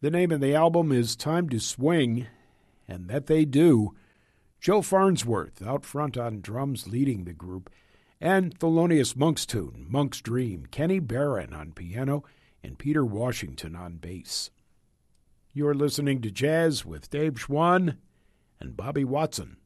The name of the album is Time to Swing, and that they do. Joe Farnsworth out front on drums leading the group, and Thelonious Monk's tune, Monk's Dream, Kenny Barron on piano, and Peter Washington on bass. You're listening to Jazz with Dave Schwann and Bobby Watson.